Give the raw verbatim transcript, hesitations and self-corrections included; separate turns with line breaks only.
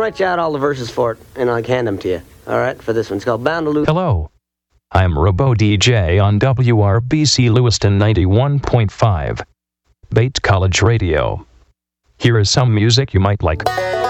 write you out all the verses for it, and I'll hand them to you. All right, for this one. It's called Bound to Lose.
Hello. I'm Robo D J on W R B C Lewiston ninety-one point five. Bait College Radio. Here is some music you might like.